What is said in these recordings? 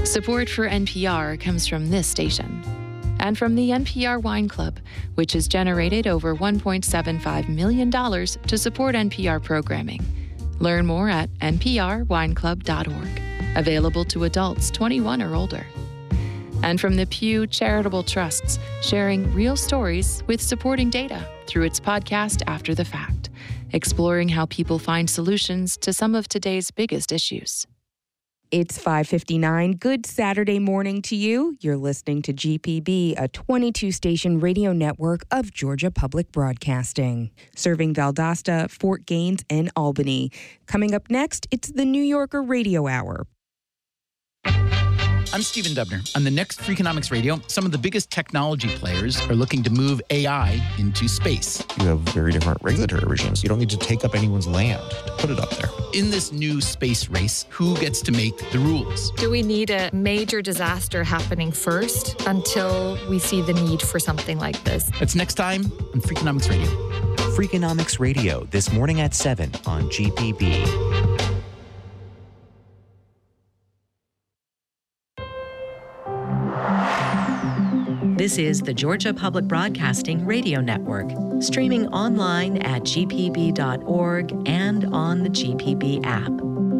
Support for NPR comes from this station and from the NPR Wine Club, which has generated over $1.75 million to support NPR programming. Learn more at nprwineclub.org. Available to adults 21 or older. And from the Pew Charitable Trusts, sharing real stories with supporting data through its podcast After the Fact, exploring how people find solutions to some of today's biggest issues. It's 5:59. Good Saturday morning to you. You're listening to GPB, a 22-station radio network of Georgia Public Broadcasting, serving Valdosta, Fort Gaines, and Albany. Coming up next, it's the New Yorker Radio Hour. I'm Stephen Dubner. On the next Freakonomics Radio, some of the biggest technology players are looking to move AI into space. You have very different regulatory regimes. You don't need to take up anyone's land to put it up there. In this new space race, who gets to make the rules? Do we need a major disaster happening first until we see the need for something like this? That's next time on Freakonomics Radio. Freakonomics Radio, this morning at 7 on GPB. This is the Georgia Public Broadcasting Radio Network, streaming online at gpb.org and on the GPB app.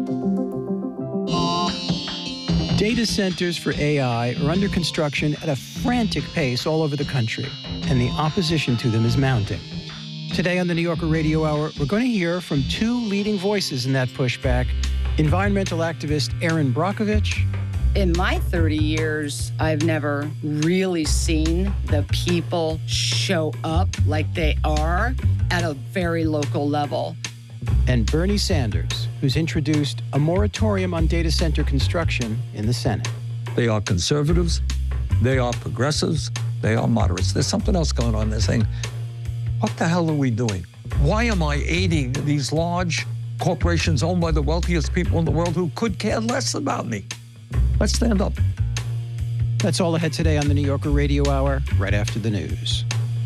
Data centers for AI are under construction at a frantic pace all over the country, and the opposition to them is mounting. Today on the New Yorker Radio Hour, we're going to hear from two leading voices in that pushback, environmental activist Erin Brockovich. In my 30 years, I've never really seen the people show up like they are at a very local level. And Bernie Sanders, who's introduced a moratorium on data center construction in the Senate. They are conservatives, they are progressives, they are moderates. There's something else going on. They're saying, what the hell are we doing? Why am I aiding these large corporations owned by the wealthiest people in the world who could care less about me? Let's stand up. That's all ahead today on the New Yorker Radio Hour, right after the news.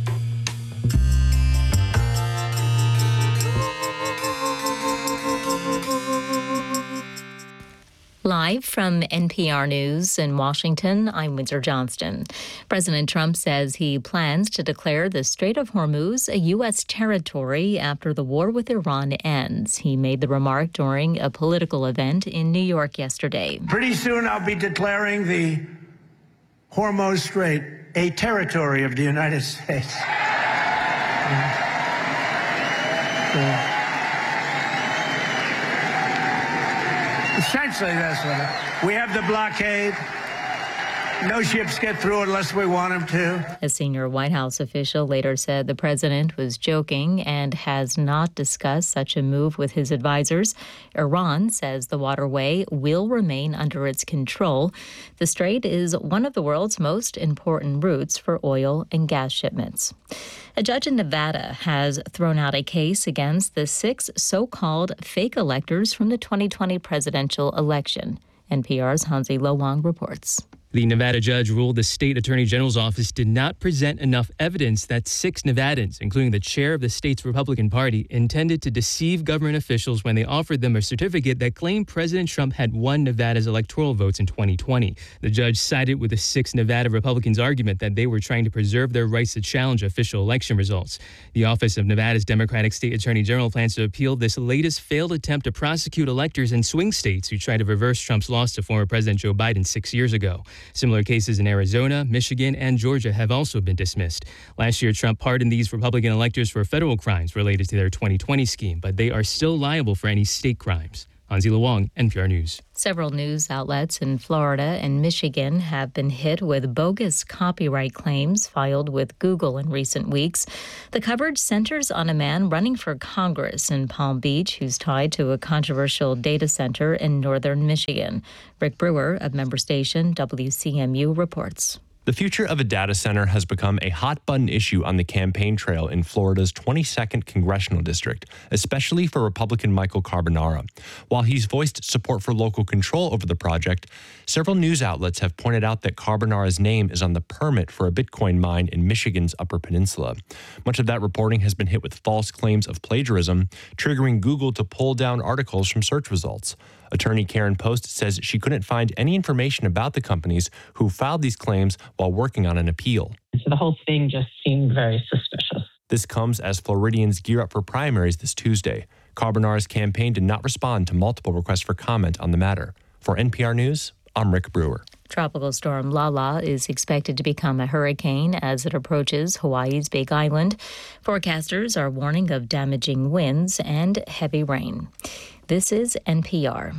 Live from NPR News in Washington, I'm Windsor Johnston. President Trump says he plans to declare the Strait of Hormuz a U.S. territory after the war with Iran ends. He made the remark during a political event in New York yesterday. Pretty soon I'll be declaring the Hormuz Strait a territory of the United States. Essentially, that's what it is. We have the blockade. No ships get through unless we want them to. A senior White House official later said the president was joking and has not discussed such a move with his advisors. Iran says the waterway will remain under its control. The strait is one of the world's most important routes for oil and gas shipments. A judge in Nevada has thrown out a case against the 6 so-called fake electors from the 2020 presidential election. NPR's Hansi Lo Wang reports. The Nevada judge ruled the state attorney general's office did not present enough evidence that 6 Nevadans, including the chair of the state's Republican Party, intended to deceive government officials when they offered them a certificate that claimed President Trump had won Nevada's electoral votes in 2020. The judge sided with the 6 Nevada Republicans' argument that they were trying to preserve their rights to challenge official election results. The Office of Nevada's Democratic State Attorney General plans to appeal this latest failed attempt to prosecute electors in swing states who tried to reverse Trump's loss to former President Joe Biden 6 years ago. Similar cases in Arizona, Michigan, and Georgia have also been dismissed. Last year, Trump pardoned these Republican electors for federal crimes related to their 2020 scheme, but they are still liable for any state crimes. Hansi Lo Wang, NPR News. Several news outlets in Florida and Michigan have been hit with bogus copyright claims filed with Google in recent weeks. The coverage centers on a man running for Congress in Palm Beach who's tied to a controversial data center in northern Michigan. Rick Brewer of member station WCMU reports. The future of a data center has become a hot-button issue on the campaign trail in Florida's 22nd congressional district, especially for Republican Michael Carbonara. While he's voiced support for local control over the project, several news outlets have pointed out that Carbonara's name is on the permit for a Bitcoin mine in Michigan's Upper Peninsula. Much of that reporting has been hit with false claims of plagiarism, triggering Google to pull down articles from search results. Attorney Karen Post says she couldn't find any information about the companies who filed these claims while working on an appeal. So the whole thing just seemed very suspicious. This comes as Floridians gear up for primaries this Tuesday. Carbonara's campaign did not respond to multiple requests for comment on the matter. For NPR News, I'm Rick Brewer. Tropical storm Lala is expected to become a hurricane as it approaches Hawaii's Big Island. Forecasters are warning of damaging winds and heavy rain. This is NPR.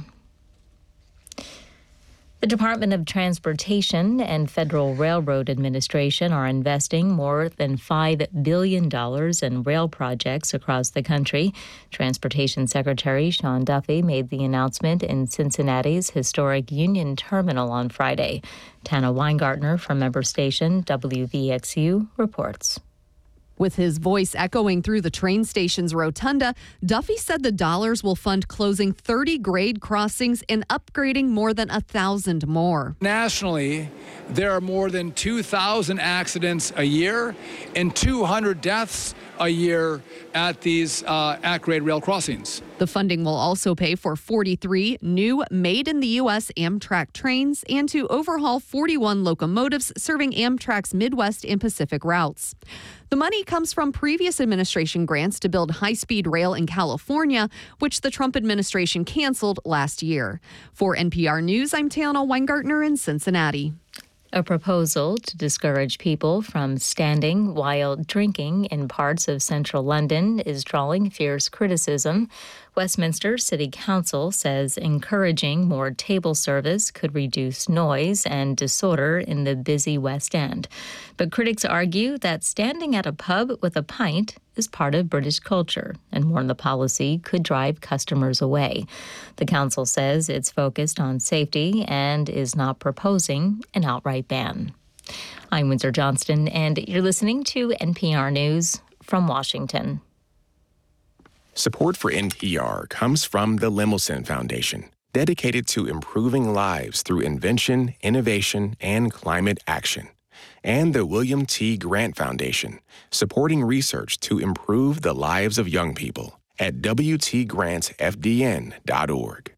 The Department of Transportation and Federal Railroad Administration are investing more than $5 billion in rail projects across the country. Transportation Secretary Sean Duffy made the announcement in Cincinnati's historic Union Terminal on Friday. Tana Weingartner from member station WVXU reports. With his voice echoing through the train station's rotunda, Duffy said the dollars will fund closing 30 grade crossings and upgrading more than 1,000 more. Nationally, there are more than 2,000 accidents a year and 200 deaths a year at these at-grade rail crossings. The funding will also pay for 43 new made-in-the-U.S. Amtrak trains and to overhaul 41 locomotives serving Amtrak's Midwest and Pacific routes. The money comes from previous administration grants to build high-speed rail in California, which the Trump administration canceled last year. For NPR News, I'm Tana Weingartner in Cincinnati. A proposal to discourage people from standing while drinking in parts of central London is drawing fierce criticism. Westminster City Council says encouraging more table service could reduce noise and disorder in the busy West End. But critics argue that standing at a pub with a pint is part of British culture and warn the policy could drive customers away. The council says it's focused on safety and is not proposing an outright ban. I'm Windsor Johnston, and you're listening to NPR News from Washington. Support for NPR comes from the Lemelson Foundation, dedicated to improving lives through invention, innovation, and climate action. And the William T. Grant Foundation, supporting research to improve the lives of young people at wtgrantfdn.org.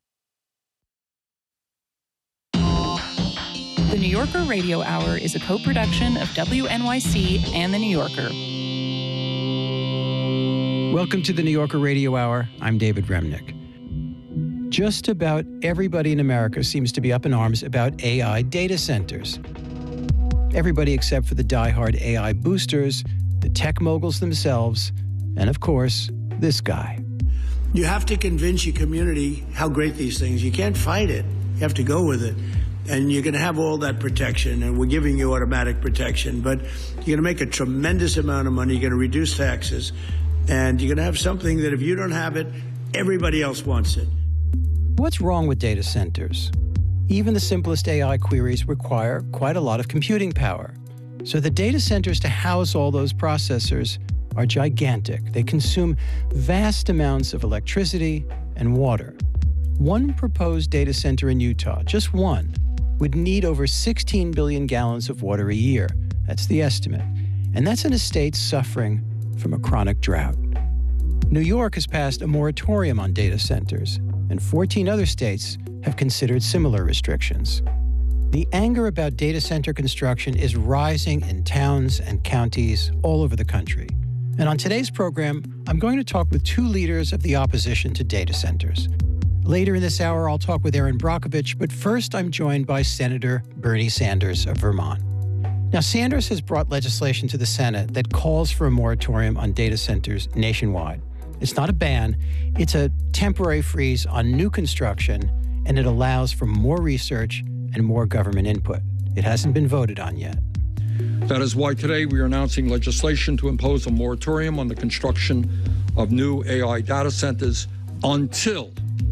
The New Yorker Radio Hour is a co-production of WNYC and The New Yorker. Welcome to the New Yorker Radio Hour. I'm David Remnick. Just about everybody in America seems to be up in arms about AI data centers. Everybody except for the diehard AI boosters, the tech moguls themselves, and of course, this guy. You have to convince your community how great these things. You can't fight it. You have to go with it. And you're going to have all that protection, and we're giving you automatic protection, but you're going to make a tremendous amount of money. You're going to reduce taxes, and you're going to have something that if you don't have it, everybody else wants it. What's wrong with data centers? Even the simplest AI queries require quite a lot of computing power. So the data centers to house all those processors are gigantic. They consume vast amounts of electricity and water. One proposed data center in Utah, just one, would need over 16 billion gallons of water a year. That's the estimate. And that's in a state suffering from a chronic drought. New York has passed a moratorium on data centers, and 14 other states have considered similar restrictions. The anger about data center construction is rising in towns and counties all over the country. And on today's program, I'm going to talk with two leaders of the opposition to data centers. Later in this hour, I'll talk with Erin Brockovich, but first I'm joined by Senator Bernie Sanders of Vermont. Now, Sanders has brought legislation to the Senate that calls for a moratorium on data centers nationwide. It's not a ban, it's a temporary freeze on new construction, and it allows for more research and more government input. It hasn't been voted on yet. That is why today we are announcing legislation to impose a moratorium on the construction of new AI data centers until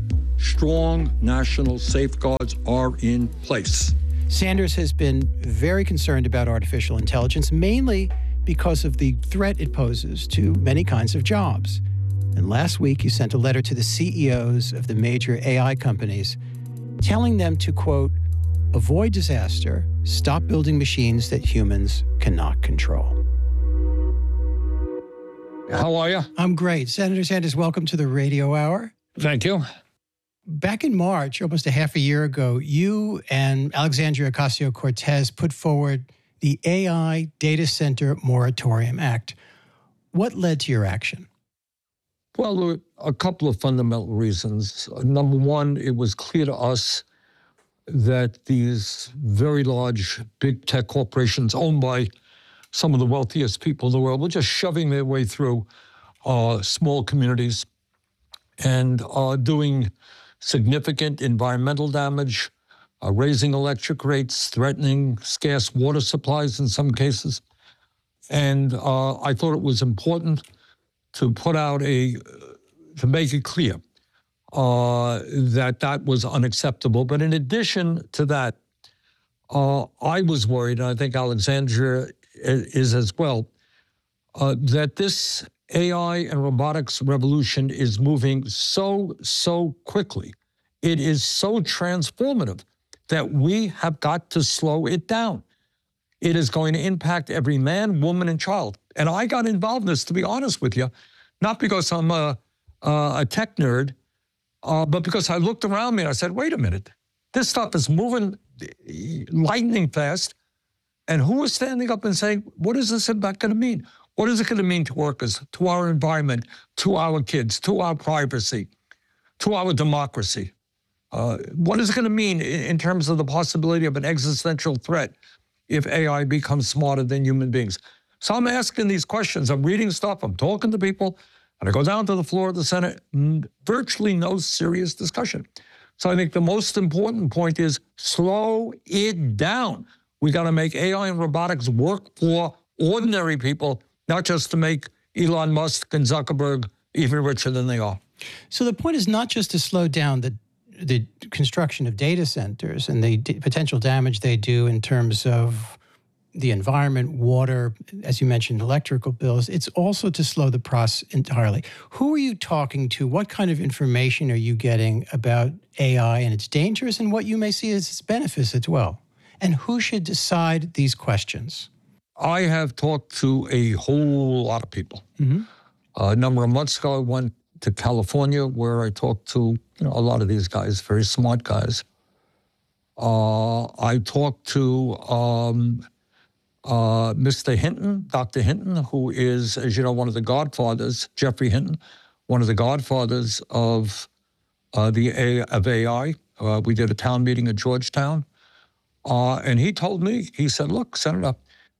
strong national safeguards are in place. Sanders has been very concerned about artificial intelligence, mainly because of the threat it poses to many kinds of jobs. And last week, he sent a letter to the CEOs of the major AI companies telling them to, quote, avoid disaster, stop building machines that humans cannot control. How are you? I'm great. Senator Sanders, welcome to the Radio Hour. Thank you. Back in March, almost a half a year ago, you and Alexandria Ocasio-Cortez put forward the AI Data Center Moratorium Act. What led to your action? Well, there were a couple of fundamental reasons. Number one, it was clear to us that these very large, big tech corporations owned by some of the wealthiest people in the world were just shoving their way through small communities and doing significant environmental damage, raising electric rates, threatening scarce water supplies in some cases. And I thought it was important to put out to make it clear that was unacceptable. But in addition to that, I was worried, and I think Alexandria is as well, that this AI and robotics revolution is moving so quickly. It is so transformative that we have got to slow it down. It is going to impact every man, woman, and child. And I got involved in this, to be honest with you, not because I'm a tech nerd, but because I looked around me and I said, wait a minute, this stuff is moving lightning fast. And who is standing up and saying, what is this impact going to mean? What is it going to mean to workers, to our environment, to our kids, to our privacy, to our democracy? What is it going to mean in terms of the possibility of an existential threat if AI becomes smarter than human beings? So I'm asking these questions. I'm reading stuff. I'm talking to people. And I go down to the floor of the Senate, virtually no serious discussion. So I think the most important point is slow it down. We got to make AI and robotics work for ordinary people, not just to make Elon Musk and Zuckerberg even richer than they are. So the point is not just to slow down the construction of data centers and the potential damage they do in terms of the environment, water, as you mentioned, electrical bills. It's also to slow the process entirely. Who are you talking to? What kind of information are you getting about AI and its dangers and what you may see as its benefits as well? And who should decide these questions? I have talked to a whole lot of people. Mm-hmm. A number of months ago, I went to California where I talked to a lot of these guys, very smart guys. I talked to Mr. Hinton, Dr. Hinton, who is, as you know, one of the godfathers, Geoffrey Hinton, one of the godfathers of AI. We did a town meeting at Georgetown. And he told me, he said, look, Senator,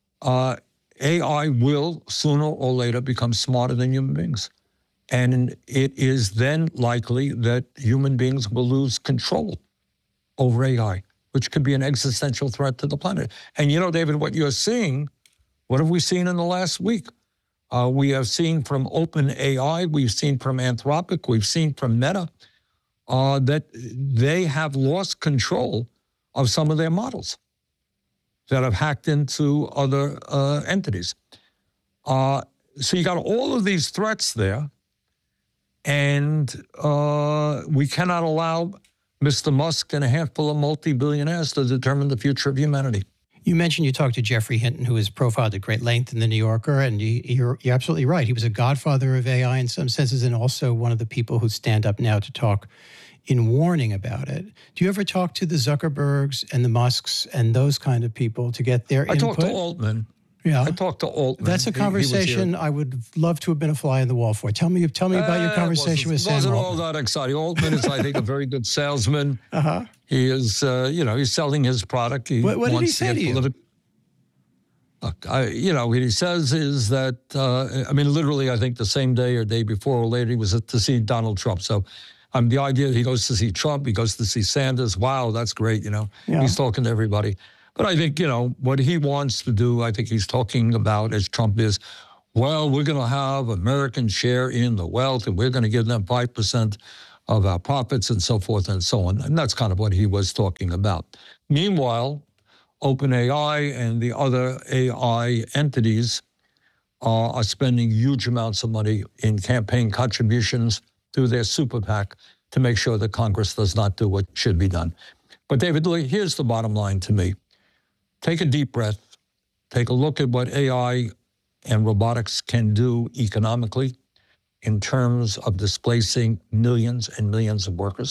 AI will sooner or later become smarter than human beings. And it is then likely that human beings will lose control over AI, which could be an existential threat to the planet. And you know, David, what you're seeing, what have we seen in the last week? We have seen from OpenAI, we've seen from Anthropic, we've seen from Meta, that they have lost control of some of their models that have hacked into other entities. So you got all of these threats there, and we cannot allow Mr. Musk and a handful of multi-billionaires to determine the future of humanity. You mentioned you talked to Geoffrey Hinton, who is profiled at great length in The New Yorker, and you're absolutely right. He was a godfather of AI in some senses and also one of the people who stand up now to talk in warning about it. Do you ever talk to the Zuckerbergs and the Musks and those kind of people to get their input? I talked to Altman. Yeah. I talked to Altman. That's a conversation I would love to have been a fly on the wall for. Tell me about your conversation with Sam Altman. It wasn't all that exciting. Altman is, I think, a very good salesman. Uh-huh. He is, he's selling his product. What did he say to you? Look, what he says is that, literally, I think the same day or day before or later, he was to see Donald Trump. So the idea that he goes to see Trump, he goes to see Sanders, wow, that's great, Yeah. He's talking to everybody. But I think, what he wants to do, I think he's talking about, as Trump is, well, we're going to have Americans share in the wealth, and we're going to give them 5% of our profits and so forth and so on. And that's kind of what he was talking about. Meanwhile, OpenAI and the other AI entities are spending huge amounts of money in campaign contributions through their super PAC to make sure that Congress does not do what should be done. But David, here's the bottom line to me. Take a deep breath. Take a look at what AI and robotics can do economically in terms of displacing millions and millions of workers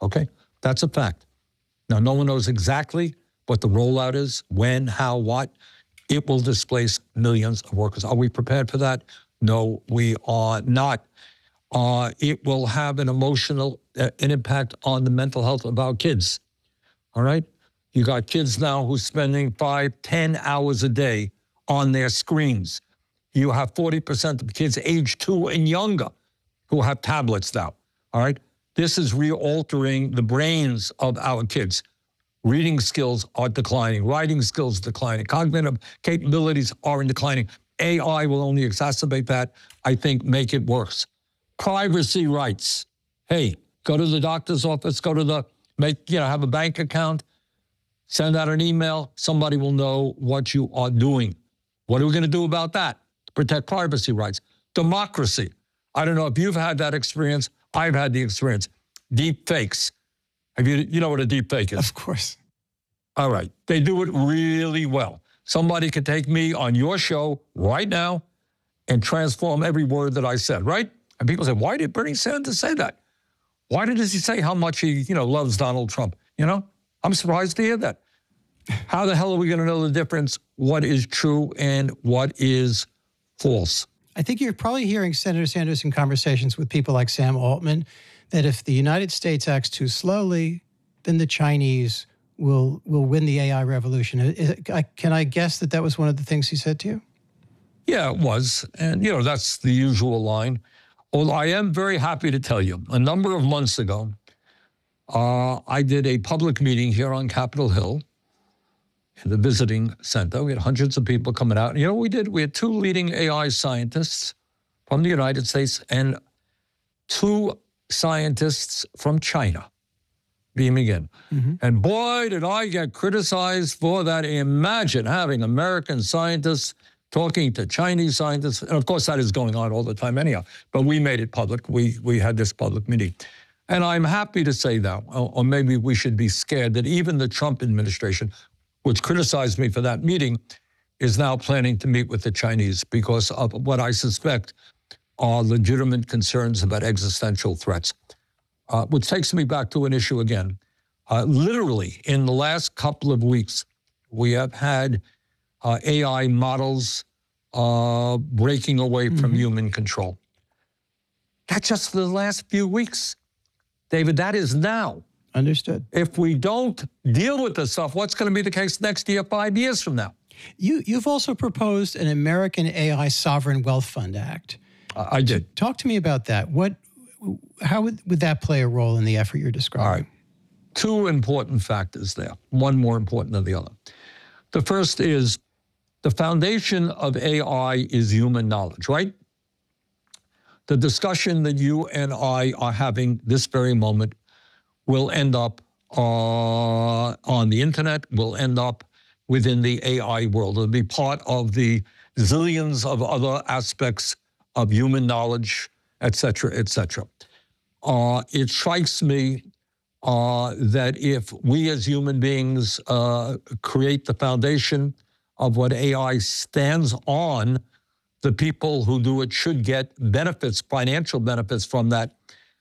Okay? That's a fact. Now, no one knows exactly what the rollout is, when, how, what. It will displace millions of workers. Are we prepared for that? No, we are not. It will have an emotional an impact on the mental health of our kids. All right? You got kids now who's spending 5-10 hours a day on their screens. You have 40% of kids age 2 and younger who have tablets now. All right? This is re-altering the brains of our kids. Reading skills are declining. Writing skills are declining. Cognitive capabilities are declining. AI will only exacerbate that, I think, make it worse. Privacy rights. Hey, go to the doctor's office, have a bank account, send out an email. Somebody will know what you are doing. What are we going to do about that? Protect privacy rights. Democracy. I don't know if you've had that experience. I've had the experience. Deep fakes. You know what a deep fake is? Of course. All right. They do it really well. Somebody could take me on your show right now and transform every word that I said, right? And people say, why did Bernie Sanders say that? Why does he say how much he, loves Donald Trump? I'm surprised to hear that. How the hell are we going to know the difference, what is true and what is false? I think you're probably hearing Senator Sanders in conversations with people like Sam Altman, that if the United States acts too slowly, then the Chinese will win the AI revolution. Can I guess that was one of the things he said to you? Yeah, it was. And, that's the usual line. Although I am very happy to tell you, a number of months ago, I did a public meeting here on Capitol Hill in the visiting center. We had hundreds of people coming out. And you know what we did? We had 2 leading AI scientists from the United States and 2 scientists from China beaming in. Mm-hmm. And boy, did I get criticized for that. Imagine having American scientists talking to Chinese scientists. And of course, that is going on all the time anyhow. But we made it public. We had this public meeting. And I'm happy to say that, or maybe we should be scared, that even the Trump administration, which criticized me for that meeting, is now planning to meet with the Chinese because of what I suspect are legitimate concerns about existential threats. Which takes me back to an issue again. Literally, in the last couple of weeks, we have had AI models breaking away from human control. That's just the last few weeks. David, that is now. Understood. If we don't deal with this stuff, what's going to be the case next year, 5 years from now? You've also proposed an American AI Sovereign Wealth Fund Act. I did. Talk to me about that. How would that play a role in the effort you're describing? All right. 2 important factors there, one more important than the other. The first is the foundation of AI is human knowledge, right? The discussion that you and I are having this very moment will end up on the internet, will end up within the AI world. It'll be part of the zillions of other aspects of human knowledge, et cetera, et cetera. It strikes me that if we as human beings create the foundation of what AI stands on, the people who do it should get benefits, financial benefits from that.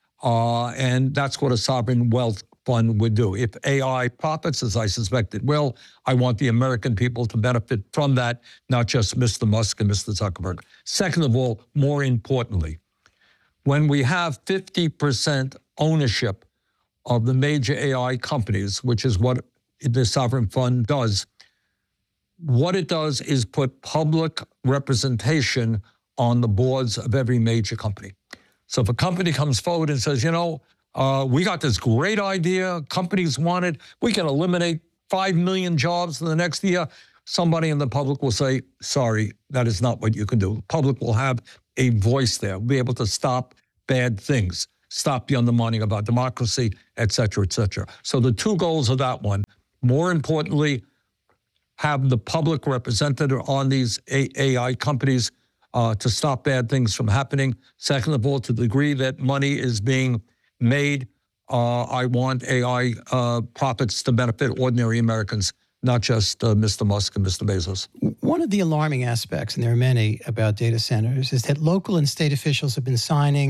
And that's what a sovereign wealth fund would do. If AI profits, as I suspect it will, I want the American people to benefit from that, not just Mr. Musk and Mr. Zuckerberg. Second of all, more importantly, when we have 50% ownership of the major AI companies, which is what the sovereign fund does, what it does is put public representation on the boards of every major company. So if a company comes forward and says, we got this great idea, companies want it, we can eliminate 5 million jobs in the next year, somebody in the public will say, sorry, that is not what you can do. The public will have a voice there, be able to stop bad things, stop the undermining of our democracy, et cetera, et cetera. So the 2 goals of that one, more importantly, have the public represented on these AI companies to stop bad things from happening. Second of all, to the degree that money is being made, I want AI profits to benefit ordinary Americans, not just Mr. Musk and Mr. Bezos. One of the alarming aspects, and there are many, about data centers is that local and state officials have been signing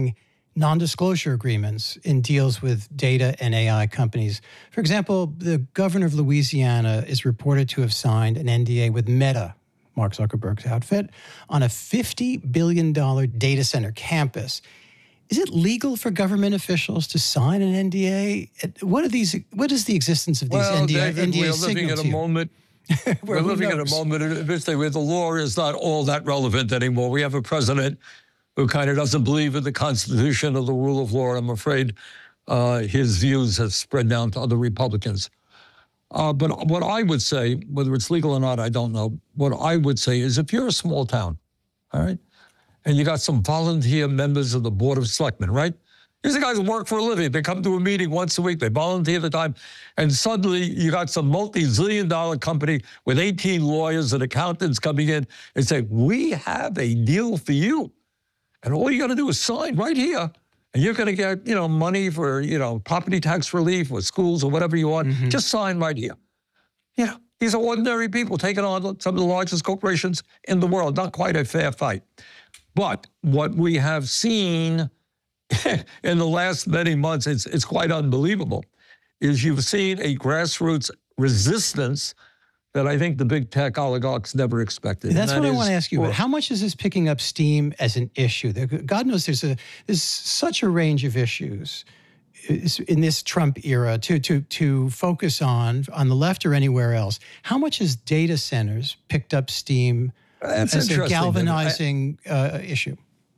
non-disclosure agreements in deals with data and AI companies. For example, the governor of Louisiana is reported to have signed an NDA with Meta, Mark Zuckerberg's outfit, on a $50 billion data center campus. Is it legal for government officials to sign an NDA? What is the existence of these NDAs David, we're living in a moment. We're living in a moment in which the law is not all that relevant anymore. We have a president who kind of doesn't believe in the Constitution or the rule of law. I'm afraid his views have spread down to other Republicans. But what I would say, whether it's legal or not, I don't know. What I would say is if you're a small town, all right, and you got some volunteer members of the Board of Selectmen, right? These are guys who work for a living. They come to a meeting once a week. They volunteer the time. And suddenly you got some multi-zillion-dollar company with 18 lawyers and accountants coming in and say, we have a deal for you. And all you got to do is sign right here. And you're going to get, money for, property tax relief or schools or whatever you want. Mm-hmm. Just sign right here. These are ordinary people taking on some of the largest corporations in the world. Not quite a fair fight. But what we have seen in the last many months, it's quite unbelievable, is you've seen a grassroots resistance that I think the big tech oligarchs never expected. That's what I want to ask you about. How much is this picking up steam as an issue? God knows there's such a range of issues in this Trump era to focus on the left or anywhere else. How much has data centers picked up steam as a galvanizing issue?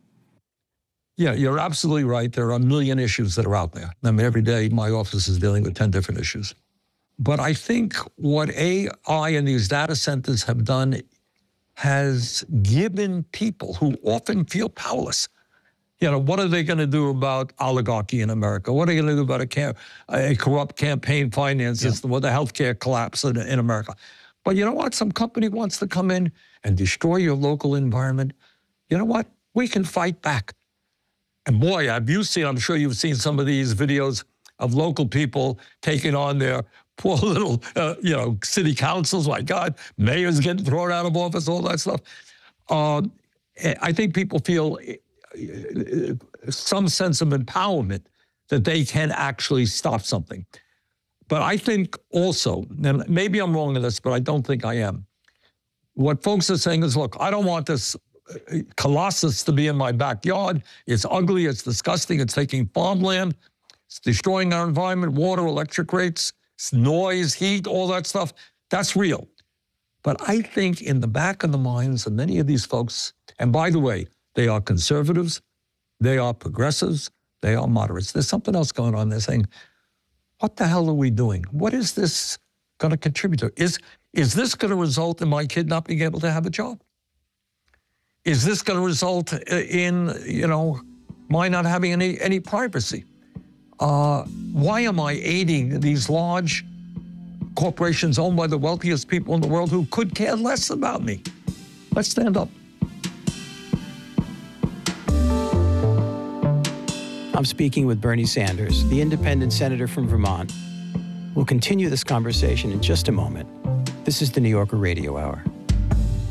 Yeah, you're absolutely right. There are a million issues that are out there. I mean, every day my office is dealing with 10 different issues. But I think what AI and these data centers have done has given people who often feel powerless. What are they going to do about oligarchy in America? What are they going to do about a corrupt campaign finance system or the healthcare collapse in America? But you know what? Some company wants to come in and destroy your local environment. You know what? We can fight back. And boy, I'm sure you've seen some of these videos of local people taking on their poor little, city councils. My God, mayors getting thrown out of office, all that stuff. I think people feel some sense of empowerment that they can actually stop something. But I think also, and maybe I'm wrong in this, but I don't think I am. What folks are saying is, look, I don't want this colossus to be in my backyard. It's ugly, it's disgusting, it's taking farmland, it's destroying our environment, water, electric rates, noise, heat, all that stuff. That's real. But I think in the back of the minds of many of these folks, and by the way, they are conservatives, they are progressives, they are moderates. There's something else going on. They're saying, what the hell are we doing? What is this going to contribute to? Is this going to result in my kid not being able to have a job? Is this going to result in, my not having any privacy? Why am I aiding these large corporations owned by the wealthiest people in the world who could care less about me? Let's stand up. I'm speaking with Bernie Sanders, the independent senator from Vermont. We'll continue this conversation in just a moment. This is the New Yorker Radio Hour.